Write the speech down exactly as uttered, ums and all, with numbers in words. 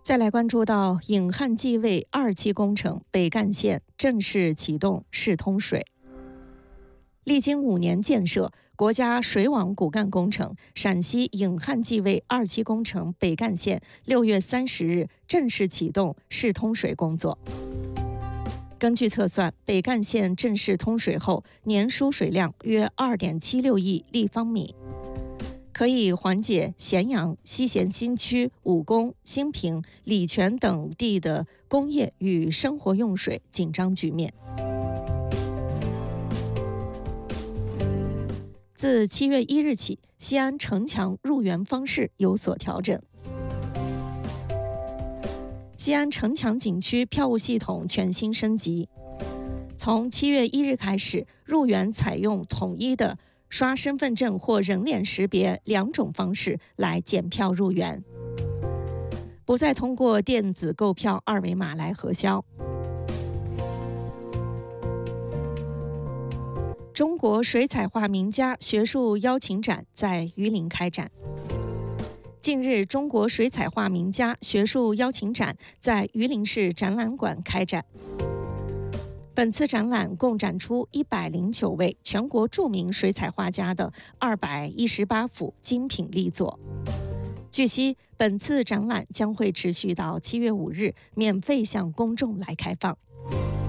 再来关注到颍汉继位二期工程北干线正式启动试通水。历经五年建设，国家水网骨干工程陕西颍汉继位二期工程北干线六月三十日正式启动试通水工作。根据测算，北干线正式通水后，年输水量约 二点七六亿立方米，可以缓解咸阳、西咸新区、武功、兴平、礼泉等地的工业与生活用水紧张局面。自七月一日起，西安城墙入园方式有所调整。西安城墙景区票务系统全新升级，从七月一日开始，入园采用统一的刷身份证或人脸识别两种方式来检票入园，不再通过电子购票二维码来核销。中国水彩画名家学术邀请展在榆林开展。近日，中国水彩画名家学术邀请展在榆林市展览馆开展。本次展览共展出一百零九位全国著名水彩画家的二百一十八幅精品力作。据悉，本次展览将会持续到七月五日，免费向公众来开放。